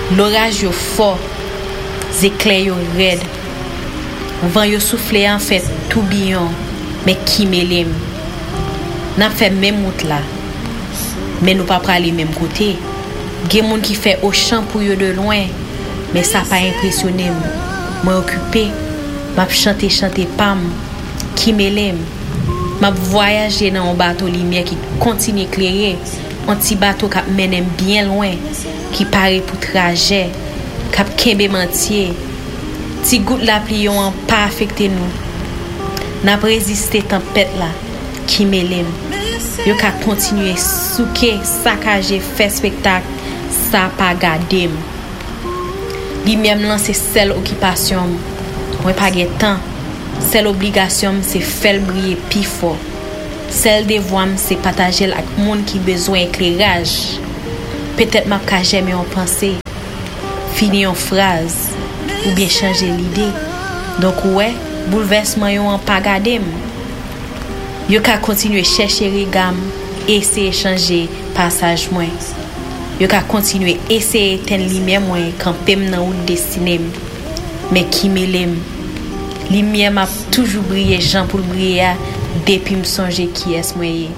L'orage yo fort, éclairs yo red. Vent yo soufflé en fait tourbillon, mais qui mêlem. N'a fait même route là. Mais nous pas aller même côté. Gen moun qui fait au champ pour yo de loin, mais ça pas impressionné. Moi occupé, m'a chanter pam, qui mêlem. M'a voyager dans un bateau lumière qui continue éclairer, un petit bateau qui mène bien loin, qui paraît pour trajet, qui kembe mentier. Ti goutte la pluie ont pas affecté nous. N'a résisté tempête là qui mêlem. Yo ka continuer souke, saccager, faire spectacle, ça pas garder. Li même lancer seule occupation. Moi pas gen temps. Seule obligation c'est faire briller plus fort. Seule devoir c'est partager avec monde qui besoin éclairage. Peut-être m'a ka jamais en penser. Finir en phrase ou bien changer l'idée. Donc ouais, bouleversement yo en pas garder. Yo ka continuer chercher regam, essayer changer passage moins. Yo ka continuer essayer éteindre lumière moins camper dans route destinée. Mais qui mêlem. Lumière m'a toujours brillé Jean pour briller depuis me songer qui est moi.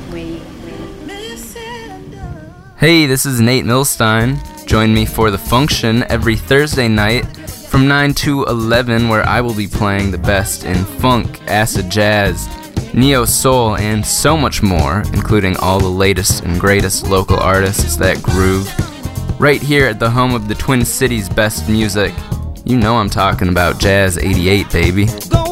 Hey, this is Nate Milstein. Join me for The Function every Thursday night from 9 to 11 where I will be playing the best in funk, acid jazz, neo soul, and so much more, including all the latest and greatest local artists that groove. Right here at the home of the Twin Cities' best music. You know I'm talking about Jazz 88, baby.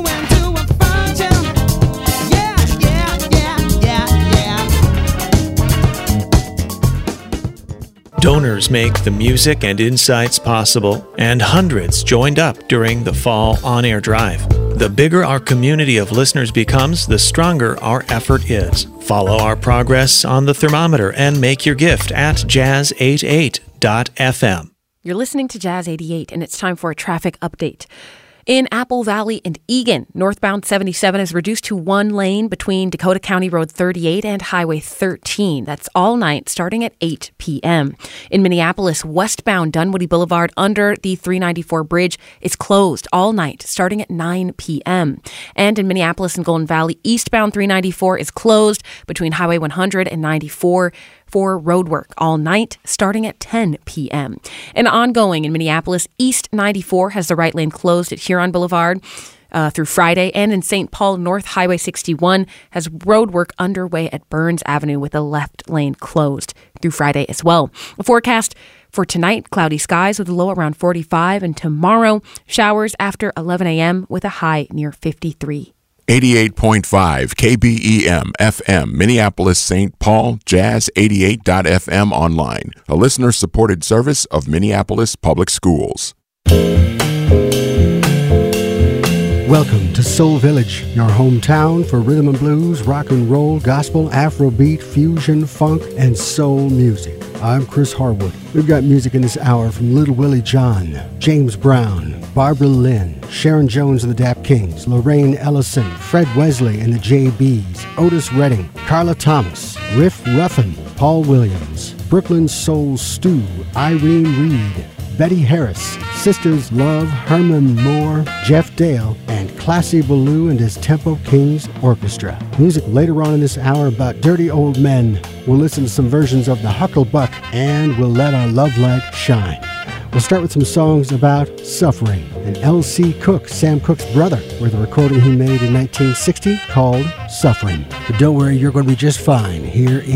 Donors make the music and insights possible, and hundreds joined up during the Fall On-Air Drive. The bigger our community of listeners becomes, the stronger our effort is. Follow our progress on the thermometer and make your gift at jazz88.fm. You're listening to Jazz 88, and it's time for a traffic update. In Apple Valley and Eagan, northbound 77 is reduced to one lane between Dakota County Road 38 and Highway 13. That's all night, starting at 8 p.m. In Minneapolis, westbound Dunwoody Boulevard under the 394 bridge is closed all night, starting at 9 p.m. And in Minneapolis and Golden Valley, eastbound 394 is closed between Highway 100 and 94 for roadwork all night, starting at 10 p.m. And ongoing in Minneapolis, East 94 has the right lane closed at Huron Boulevard through Friday, and in St. Paul, North Highway 61 has roadwork underway at Burns Avenue with the left lane closed through Friday as well. A forecast for tonight, cloudy skies with a low around 45, and tomorrow, showers after 11 a.m. with a high near 53. 88.5 KBEM FM, Minneapolis, St. Paul, Jazz88.fm online, a listener-supported service of Minneapolis Public Schools. Welcome to Soul Village, your hometown for rhythm and blues, rock and roll, gospel, Afrobeat, fusion, funk, and soul music. I'm Chris Harwood. We've got music in this hour from Little Willie John, James Brown, Barbara Lynn, Sharon Jones and the Dap Kings, Lorraine Ellison, Fred Wesley and the JBs, Otis Redding, Carla Thomas, Riff Ruffin, Paul Williams, Brooklyn Soul Stew, Irene Reed, Betty Harris, Sisters Love, Herman Moore, Jeff Dale, and Classy Ballou and his Tempo Kings Orchestra. Music later on in this hour about dirty old men. We'll listen to some versions of the Hucklebuck, and we'll let our love light shine. We'll start with some songs about suffering. And L.C. Cook, Sam Cooke's brother, with a recording he made in 1960 called Suffering. But don't worry, you're going to be just fine here in